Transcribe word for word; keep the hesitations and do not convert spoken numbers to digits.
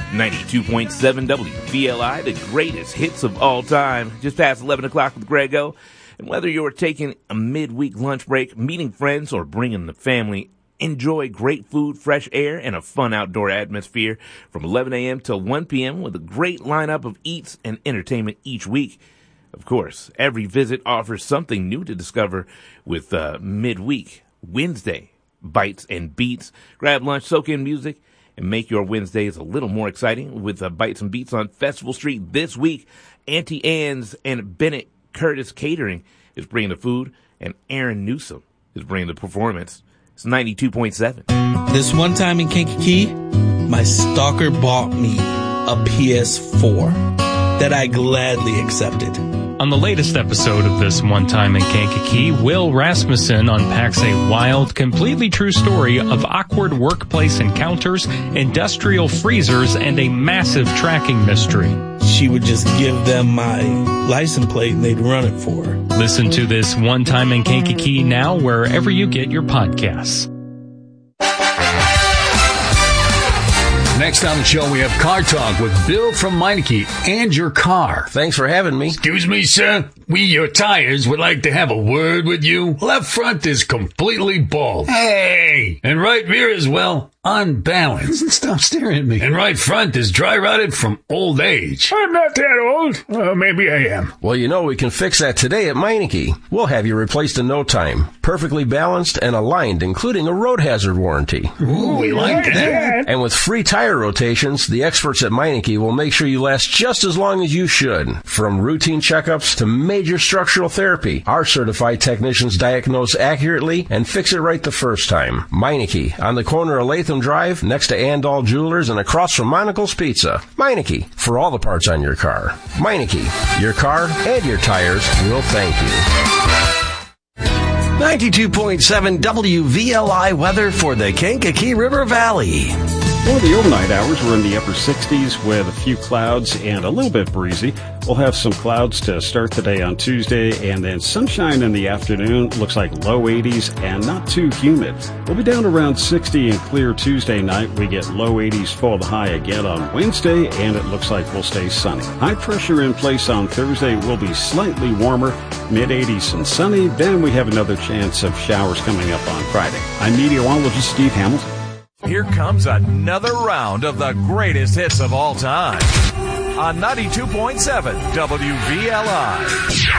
ninety-two point seven W V L I, the greatest hits of all time. Just past eleven o'clock with Grego. And whether you're taking a midweek lunch break, meeting friends, or bringing the family, enjoy great food, fresh air, and a fun outdoor atmosphere from eleven a.m. till one p.m. with a great lineup of eats and entertainment each week. Of course, every visit offers something new to discover with uh, midweek, Wednesday, Bites and Beats. Grab lunch, soak in music, and make your Wednesdays a little more exciting with uh, Bites and Beats on Festival Street this week. Auntie Anne's and Bennett Curtis Catering is bringing the food, and Aaron Newsom is bringing the performance. It's ninety-two point seven. This one time in Kankakee, my stalker bought me a P S four that I gladly accepted. On the latest episode of This One Time in Kankakee, Will Rasmussen unpacks a wild, completely true story of awkward workplace encounters, industrial freezers, and a massive tracking mystery. She would just give them my license plate and they'd run it for her. Listen to This One Time in Kankakee now wherever you get your podcasts. Next on the show, we have Car Talk with Bill from Meineke and your car. Thanks for having me. Excuse me, sir. We, your tires, would like to have a word with you. Left front is completely bald. Hey! And right rear as well, unbalanced. Stop staring at me. And right front is dry rotted from old age. I'm not that old. Well, maybe I am. Well, you know, we can fix that today at Meineke. We'll have you replaced in no time. Perfectly balanced and aligned, including a road hazard warranty. Ooh, we like that. And with free tire rotations, the experts at Meineke will make sure you last just as long as you should. From routine checkups to major structural therapy, our certified technicians diagnose accurately and fix it right the first time. Meineke, on the corner of Latham Drive, next to Andal Jewelers and across from Monocle's Pizza. Meineke, for all the parts on your car. Meineke, your car and your tires will thank you. ninety-two point seven W V L I weather for the Kankakee River Valley. Well, the overnight hours were in the upper sixties with a few clouds and a little bit breezy. We'll have some clouds to start the day on Tuesday, and then sunshine in the afternoon. Looks like low eighties and not too humid. We'll be down around sixty and clear Tuesday night. We get low eighties for the high again on Wednesday, and it looks like we'll stay sunny. High pressure in place on Thursday will be slightly warmer, mid eighties and sunny. Then we have another chance of showers coming up on Friday. I'm meteorologist Steve Hamilton. Here comes another round of the greatest hits of all time on ninety-two point seven W V L I.